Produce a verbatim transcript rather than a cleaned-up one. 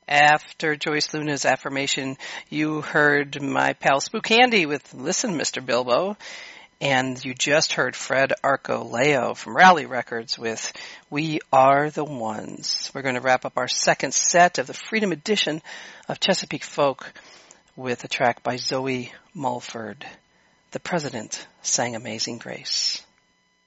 After Joyce Luna's affirmation, you heard my pal Spook Handy with Listen, Mister Bilbo. And you just heard Fred Arcoleo from Rally Records with We Are the Ones. We're going to wrap up our second set of the Freedom Edition of Chesapeake Folk with a track by Zoe Mulford. The President sang Amazing Grace.